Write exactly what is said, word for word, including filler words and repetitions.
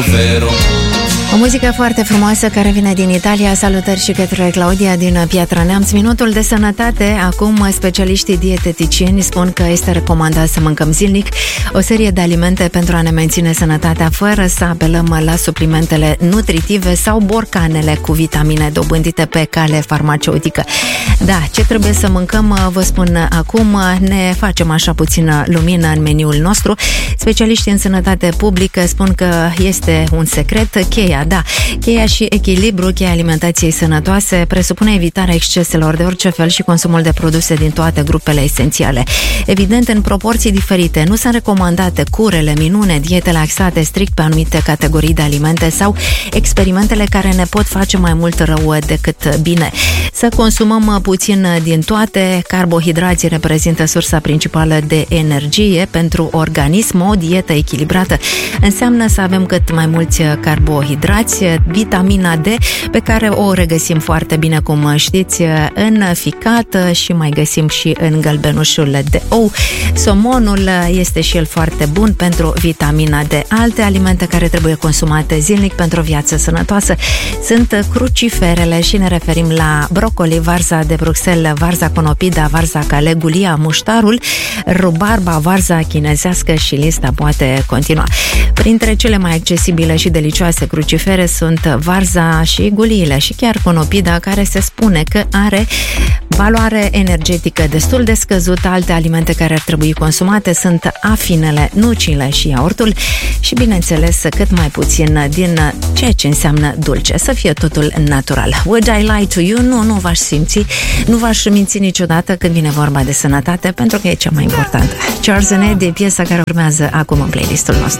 Vero. O muzică foarte frumoasă care vine din Italia. Salutări și către Claudia din Piatra Neamț. Minutul de sănătate. Acum specialiștii dieteticieni spun că este recomandat să mâncăm zilnic o serie de alimente pentru a ne menține sănătatea fără să apelăm la suplimentele nutritive sau borcanele cu vitamine dobândite pe cale farmaceutică. Da, ce trebuie să mâncăm, vă spun acum, ne facem așa puțină lumină în meniul nostru. Specialiștii în sănătate publică spun că este un secret, cheia, da, cheia și echilibru, cheia alimentației sănătoase presupune evitarea exceselor de orice fel și consumul de produse din toate grupele esențiale. Evident, în proporții diferite, nu sunt recomandate curele, minune, diete laxate strict pe anumite categorii de alimente sau experimentele care ne pot face mai mult rău decât bine. Să consumăm puțin din toate. Carbohidrații reprezintă sursa principală de energie pentru organism. O dietă echilibrată înseamnă să avem cât mai mulți carbohidrați. Vitamina D, pe care o regăsim foarte bine, cum știți, în ficat și mai găsim și în gălbenușul de ou. Somonul este și el foarte bun pentru vitamina D. Alte alimente care trebuie consumate zilnic pentru o viață sănătoasă sunt cruciferele și ne referim la brocoli, varza de Bruxelles, varza conopida, varza calegulia, muștarul, rubarba, varza chinezească și lista poate continua. Printre cele mai accesibile și delicioase crucifere sunt varza și guliile și chiar conopida, care se spune că are valoare energetică destul de scăzută. Alte alimente care ar trebui consumate sunt afinele, nucile și iaurtul și, bineînțeles, cât mai puțin din ceea ce înseamnă dulce. Să fie totul natural. Would I lie to you? Nu, nu v-aș simți, nu v-aș minți niciodată când vine vorba de sănătate, pentru că e cea mai importantă. Charles and Eddie, piesa care urmează acum în playlistul nostru.